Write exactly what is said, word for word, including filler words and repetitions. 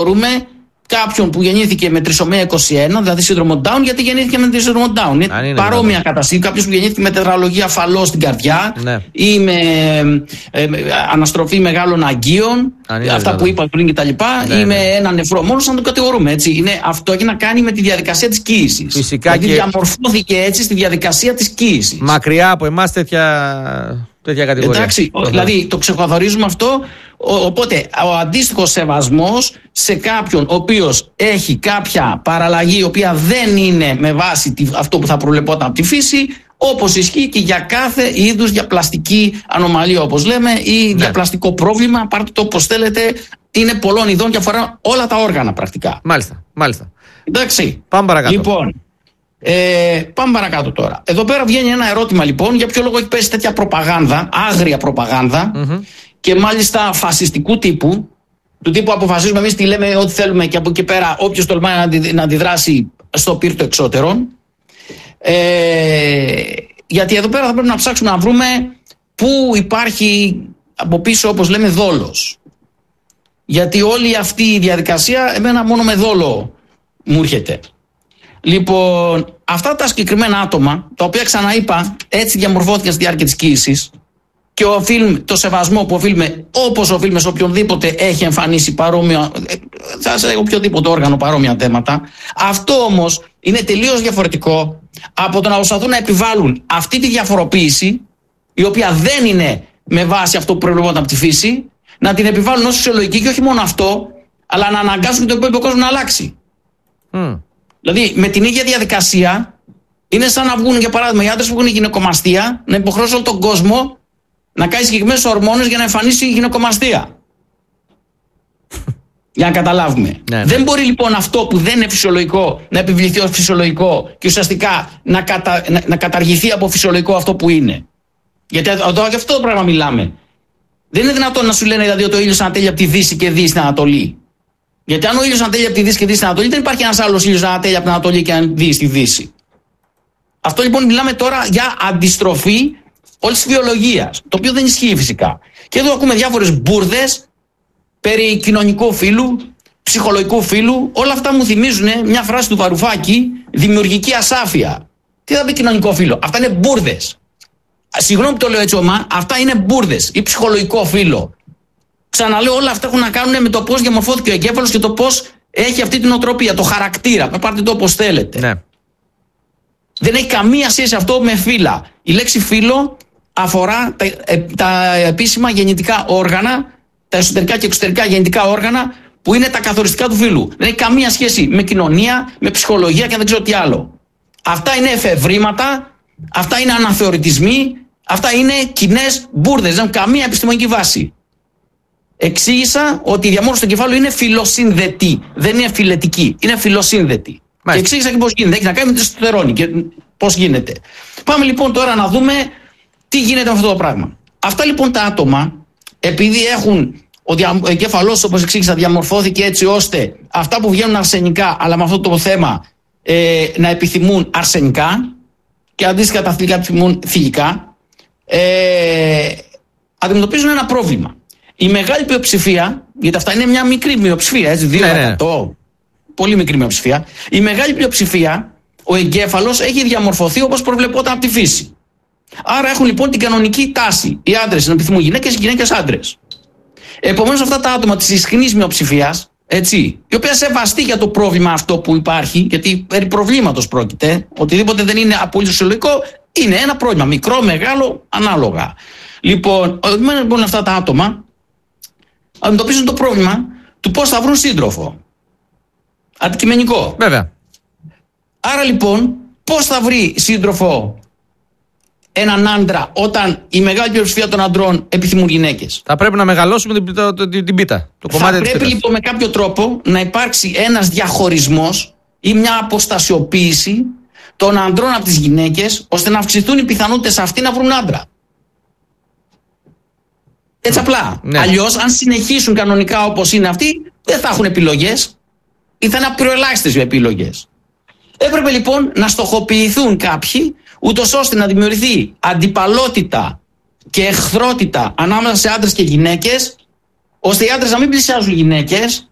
κατηγορούμε κάποιον που γεννήθηκε με τρισομία είκοσι ένα, δηλαδή σύνδρομο Down, γιατί γεννήθηκε με σύνδρομο Down. Είναι, είναι παρόμοια κατάσταση. Κάποιος που γεννήθηκε με τετραλογία φαλό στην καρδιά, ναι, ή με ε, ε, αναστροφή μεγάλων αγκίων, αυτά δηλαδή που είπα πριν κτλ. Ναι, ή με ναι. ένα νεφρό. Μόνος να το κατηγορούμε. Έτσι. Είναι, αυτό έχει να κάνει με τη διαδικασία της κοίησης. Φυσικά δηλαδή και διαμορφώθηκε έτσι στη διαδικασία της κοίησης. Μακριά από εμάς τέτοια. Τέτοια κατηγορία. Εντάξει, mm-hmm. δηλαδή το ξεχωριζουμε αυτό. Οπότε ο αντίστοιχος σεβασμός σε κάποιον ο οποίος έχει κάποια παραλλαγή η οποία δεν είναι με βάση αυτό που θα προβλεπόταν από τη φύση, όπως ισχύει και για κάθε είδους διαπλαστική ανομαλία, όπως λέμε, ή ναι. διαπλαστικό πρόβλημα, πάρτε το όπως θέλετε, είναι πολλών ειδών και αφορά όλα τα όργανα πρακτικά. Μάλιστα, μάλιστα. Εντάξει. Πάμε παρακάτω. Λοιπόν, Ε, πάμε παρακάτω τώρα. Εδώ πέρα βγαίνει ένα ερώτημα λοιπόν, για ποιο λόγο έχει πέσει τέτοια προπαγάνδα, άγρια προπαγάνδα, mm-hmm. και μάλιστα φασιστικού τύπου, του τύπου αποφασίζουμε εμείς τι λέμε, ό,τι θέλουμε, και από εκεί πέρα όποιος τολμάει να, αντι, να αντιδράσει στο πύρτο εξώτερων. Ε, γιατί εδώ πέρα θα πρέπει να ψάξουμε να βρούμε πού υπάρχει από πίσω, όπως λέμε, δόλος. Γιατί όλη αυτή η διαδικασία εμένα μόνο με δόλο μου έρχεται. Λοιπόν, αυτά τα συγκεκριμένα άτομα, τα οποία ξαναείπα έτσι διαμορφώθηκαν στη διάρκεια της κοίησης, και οφείλουμε, το σεβασμό που οφείλουμε, όπως οφείλουμε σε οποιονδήποτε έχει εμφανίσει παρόμοια, θα σε οποιοδήποτε όργανο παρόμοια θέματα, αυτό όμως είναι τελείως διαφορετικό από το να προσπαθούν να επιβάλλουν αυτή τη διαφοροποίηση, η οποία δεν είναι με βάση αυτό που προβλεπόταν από τη φύση, να την επιβάλλουν ως φυσιολογική, και όχι μόνο αυτό, αλλά να αναγκάσουν τον υπόλοιπο κόσμο να αλλάξει. Mm. Δηλαδή, με την ίδια διαδικασία, είναι σαν να βγουν, για παράδειγμα, οι άντρες που έχουν γυναικομαστία, να υποχρεώσουν όλο τον κόσμο να κάνει συγκεκριμένες ορμόνες για να εμφανίσει η γυναικομαστία. Για να καταλάβουμε. Ναι, ναι. Δεν μπορεί λοιπόν αυτό που δεν είναι φυσιολογικό να επιβληθεί ως φυσιολογικό και ουσιαστικά να, κατα... να... να καταργηθεί από φυσιολογικό αυτό που είναι. Γιατί εδώ για αυτό το πράγμα μιλάμε. Δεν είναι δυνατόν να σου λένε δηλαδή ότι ο ήλιος ανατέλει από τη Δύση και Δύση στην Ανατολή. Γιατί αν ο ήλιος ανατέλει από τη Δύση και Δύση στην Ανατολή, δεν υπάρχει ένας άλλος ήλιος ανατέλει από την Ανατολή και αν δει στη Δύση. Αυτό λοιπόν μιλάμε τώρα για αντιστροφή όλης της βιολογίας, το οποίο δεν ισχύει φυσικά. Και εδώ ακούμε διάφορες μπουρδες περί κοινωνικού φύλου, ψυχολογικού φύλου. Όλα αυτά μου θυμίζουν μια φράση του Βαρουφάκη, δημιουργική ασάφεια. Τι θα πει κοινωνικό φύλο? Αυτά είναι μπουρδες. Συγγνώμη που το λέω έτσι ομά, αυτά είναι μπουρδες ή ψυχολογικό φύλο. Ξαναλέω, όλα αυτά έχουν να κάνουν με το πώς διαμορφώθηκε ο εγκέφαλος και το πώς έχει αυτή την οτροπία, το χαρακτήρα. Πάρτε το όπως θέλετε. Ναι. Δεν έχει καμία σχέση αυτό με φύλα. Η λέξη φύλο αφορά τα, ε, τα επίσημα γεννητικά όργανα, τα εσωτερικά και εξωτερικά γεννητικά όργανα που είναι τα καθοριστικά του φύλου. Δεν έχει καμία σχέση με κοινωνία, με ψυχολογία και δεν ξέρω τι άλλο. Αυτά είναι εφευρήματα, αυτά είναι αναθεωρητισμοί, αυτά είναι κοινές μπουρδες, δεν έχουν καμία επιστημονική βάση. Εξήγησα ότι η διαμόρφωση του εγκεφάλου είναι φιλοσύνδετη, δεν είναι φιλετική, είναι φιλοσύνδετη. Μάλιστα. Και εξήγησα και πώς γίνεται, έχει να κάνει με τη τεστοστερόνη και πώς γίνεται. Πάμε λοιπόν τώρα να δούμε τι γίνεται με αυτό το πράγμα. Αυτά λοιπόν τα άτομα, επειδή έχουν, ο εγκέφαλός όπως εξήγησα διαμορφώθηκε έτσι ώστε αυτά που βγαίνουν αρσενικά, αλλά με αυτό το θέμα ε, να επιθυμούν αρσενικά και αντίστοιχα τα θηλυκά επιθυμούν θηλυκά, ε, αντιμετωπίζουν ένα πρόβλημα. Η μεγάλη πλειοψηφία, γιατί αυτά είναι μια μικρή μειοψηφία, έτσι, δύο τοις εκατό, ναι, ναι. Πολύ μικρή μειοψηφία. Η μεγάλη πλειοψηφία, ο εγκέφαλος έχει διαμορφωθεί όπως προβλεπόταν από τη φύση. Άρα έχουν λοιπόν την κανονική τάση. Οι άντρες να επιθυμούν γυναίκες, οι γυναίκες άντρες. Επομένως, αυτά τα άτομα της ισχυρής μειοψηφίας, έτσι, η οποία σεβαστεί για το πρόβλημα αυτό που υπάρχει, γιατί περί προβλήματος πρόκειται, οτιδήποτε δεν είναι απολύτως φυσιολογικό, είναι ένα πρόβλημα. Μικρό, μεγάλο, ανάλογα. Λοιπόν, λοιπόν αυτά τα άτομα αντιμετωπίζουν το πρόβλημα του πώς θα βρουν σύντροφο. Αντικειμενικό. Βέβαια. Άρα λοιπόν, πώς θα βρει σύντροφο έναν άντρα όταν η μεγάλη πλειοψηφία των αντρών επιθυμούν γυναίκες? Θα πρέπει να μεγαλώσουμε την, το, το, την πίτα. Το θα κομμάτι πρέπει της λοιπόν με κάποιο τρόπο να υπάρξει ένας διαχωρισμός ή μια αποστασιοποίηση των ανδρών από τις γυναίκες, ώστε να αυξηθούν οι πιθανότητες αυτοί να βρουν άντρα. Έτσι απλά. Ναι. Αλλιώς, αν συνεχίσουν κανονικά όπως είναι αυτοί, δεν θα έχουν επιλογές ή θα είναι απειροελάχιστες οι επιλογές. Έπρεπε λοιπόν να στοχοποιηθούν κάποιοι, ούτως ώστε να δημιουργηθεί αντιπαλότητα και εχθρότητα ανάμεσα σε άντρες και γυναίκες, ώστε οι άντρες να μην πλησιάζουν γυναίκες